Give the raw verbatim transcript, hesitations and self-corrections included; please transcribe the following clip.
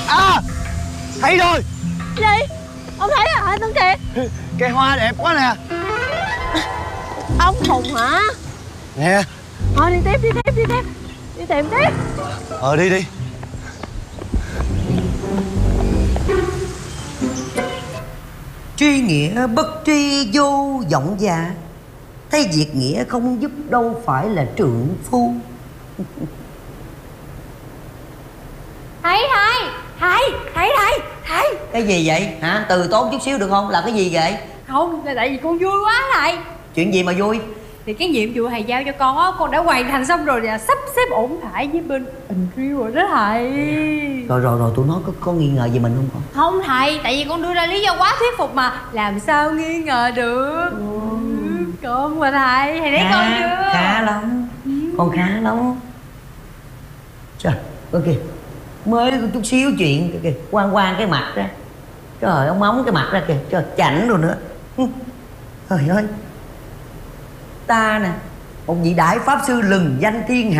À, thấy rồi. Gì? Ông thấy hả Tuấn Kiệt? Cây hoa đẹp quá nè. Ông Hùng hả? Nè. Thôi đi tiếp, đi tiếp, đi tiếp. Đi tìm tiếp. Ờ đi đi. Tri nghĩa bất tri vô vọng dạ, thấy việc nghĩa không giúp đâu phải là trượng phu. Thầy, thầy, thầy, thầy, thầy, thầy. Cái gì vậy hả? Từ tốn chút xíu được không? Là cái gì vậy? Không, là tại vì con vui quá thầy. Chuyện gì mà vui? Thì cái nhiệm vụ thầy giao cho con á, con đã hoàn thành xong rồi và sắp xếp ổn thỏa với bên Unreal rồi đó thầy. Rồi rồi rồi, tụi nó có, có nghi ngờ gì mình không con? Không thầy, tại vì con đưa ra lý do quá thuyết phục mà. Làm sao nghi ngờ được. ừ. Con mà thầy, thầy thấy khá, con chưa? khá lắm. ừ. Con khá lắm. Trời, ơ kìa, mới có chút xíu chuyện kìa, kìa, quang quang cái mặt ra. Trời, ông móng cái mặt ra kìa, trời, chảnh rồi nữa. Trời ơi, ta nè, một vị đại pháp sư lừng danh thiên hạ.